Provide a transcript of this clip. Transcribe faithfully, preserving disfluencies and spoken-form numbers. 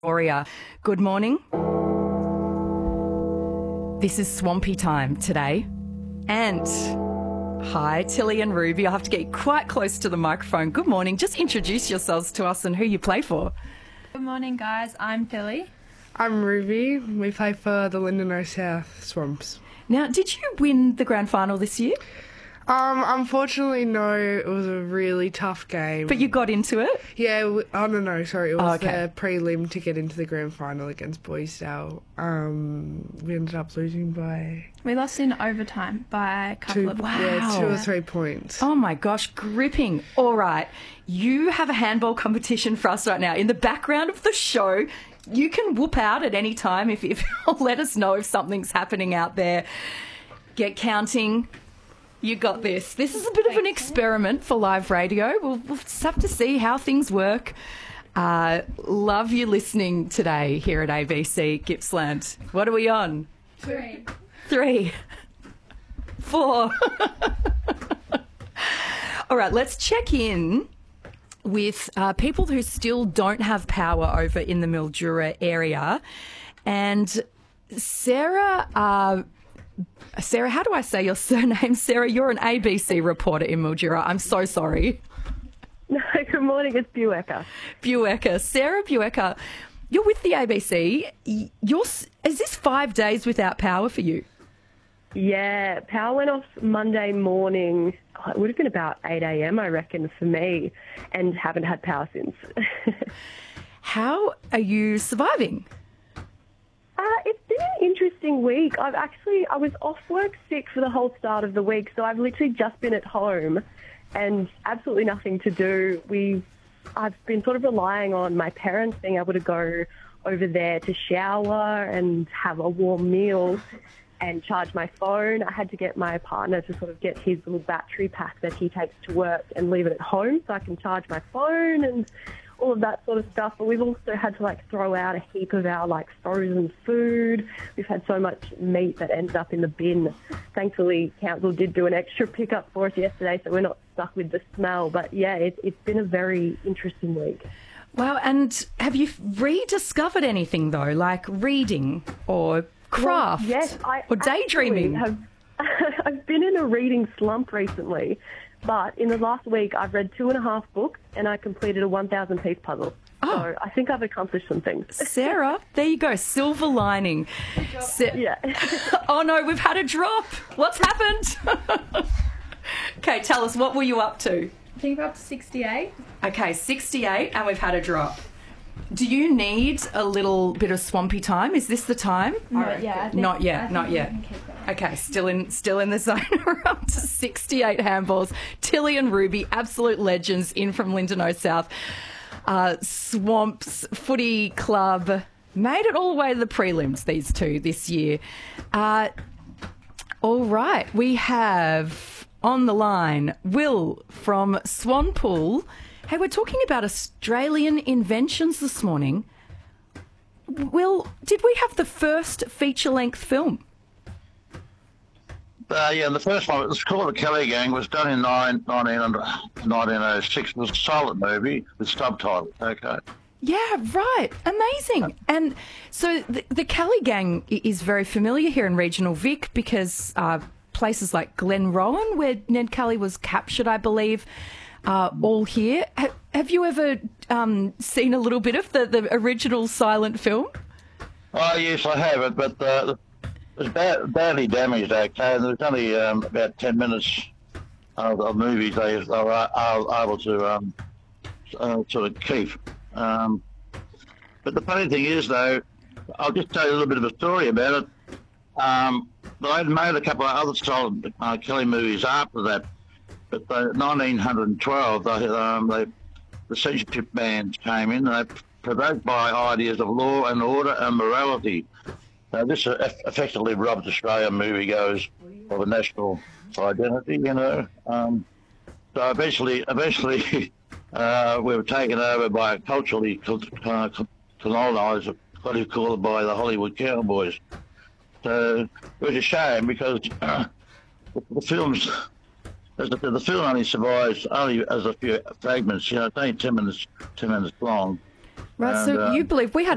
Victoria. Good morning. This is Swampy time today. And hi, Tilly and Ruby. I'll have to get quite close to the microphone. Good morning. Just introduce yourselves to us and who you play for. Good morning, guys. I'm Tilly. I'm Ruby. We play for the Lindenow South Swamps. Now, did you win the grand final this year? Um, unfortunately, no. It was a really tough game. But you got into it? Yeah, we, oh no, no, sorry. It was Oh, okay. the prelim to get into the grand final against Boysdale. Um, we ended up losing by We lost in overtime by a couple two, of Wow. yeah, two or three points. Oh my gosh, gripping. All right. You have a handball competition for us right now. In the background of the show, you can whoop out at any time if, if let us know if something's happening out there. Get counting. You got this. This is a bit of an experiment for live radio. We'll, we'll just have to see how things work. Uh, love you listening today here at A B C Gippsland. What are we on? Three. Three. Four. All right, let's check in with uh, people who still don't have power over in the Mildura area. And Sarah... Uh, Sarah, how do I say your surname? Sarah, you're an A B C reporter in Mildura. I'm so sorry. No, good morning. It's Buecker. Buecker. Sarah Buecker, you're with the A B C. You're, is this five days without power for you? Yeah, power went off Monday morning. Oh, it would have been about eight a.m, I reckon, for me, and haven't had power since. How are you surviving? Uh, it's been an interesting week. I've actually, I was off work sick for the whole start of the week, so I've literally just been at home and absolutely nothing to do. We've, I've been sort of relying on my parents being able to go over there to shower and have a warm meal and charge my phone. I had to get my partner to sort of get his little battery pack that he takes to work and leave it at home so I can charge my phone and all of that sort of stuff. But we've also had to like throw out a heap of our like frozen food. We've had so much meat that ended up in the bin. Thankfully, council did do an extra pickup for us yesterday, so we're not stuck with the smell. But yeah, it, it's been a very interesting week. Wow, and have you rediscovered anything though, like reading or craft Well, yes, I or daydreaming? Have, I've been in a reading slump recently. But in the last week, I've read two and a half books and I completed a one thousand piece puzzle. Oh. So I think I've accomplished some things. Sarah, there you go, silver lining. Sa- Yeah. Oh no, we've had a drop. What's happened? Okay, tell us, what were you up to? I think we're up to sixty-eight. Okay, sixty-eight, and we've had a drop. Do you need a little bit of swampy time? Is this the time? No, yeah. I think, Not yet, I think not we yet. can keep going. Okay, still in still in the zone. We're up to sixty-eight handballs. Tilly and Ruby, absolute legends in from Lindenow South. Uh, Swamps Footy Club made it all the way to the prelims, these two, this year. Uh, all right, we have on the line Will from Swanpool. Hey, we're talking about Australian inventions this morning. Will, did we have the first feature-length film? Uh, yeah, the first one, it was called The Kelly Gang, was done in nine, nineteen oh six. It was a silent movie with subtitles, okay? Yeah, right. Amazing. And so the, the Kelly Gang i- is very familiar here in regional Vic because uh, places like Glenrowan, where Ned Kelly was captured, I believe, uh, all here. Ha- have you ever um, seen a little bit of the, the original silent film? Oh, yes, I have it, but uh, it was bad, badly damaged, okay? And there's only um, about ten minutes of, of movies they, they were are able to um, uh, sort of keep. Um, but the funny thing is, though, I'll just tell you a little bit of a story about it. Um, they'd made a couple of other solid uh, Kelly movies after that, but in nineteen twelve, they, um, they, the censorship bans came in, and they provoked by ideas of law and order and morality. Now, this uh, effectively robbed Australian moviegoers of a national identity, you know. Um, so eventually, eventually, uh, we were taken over by a culturally uh, colonised, what do you call it, by the Hollywood cowboys. So it was a shame because uh, the, the films, as the, the film only survives only as a few fragments. You know, it's only ten minutes, ten minutes long. Right, And, so uh, you believe we had